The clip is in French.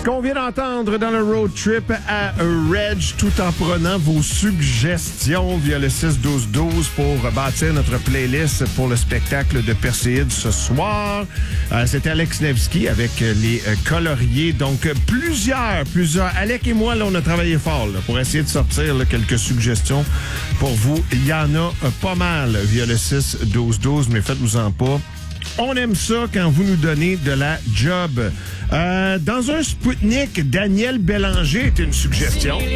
qu'on vient d'entendre dans le road trip à Reg, tout en prenant vos suggestions via le 6-12-12 pour bâtir notre playlist pour le spectacle de Perséide ce soir. C'était Alex Nevsky avec les coloriers. Donc, plusieurs. Alec et moi, là, on a travaillé fort là, pour essayer de sortir là, quelques suggestions pour vous. Il y en a pas mal via le 6-12-12, mais faites-vous-en pas. On aime ça quand vous nous donnez de la job. Dans un Spoutnik, Daniel Bélanger est une suggestion.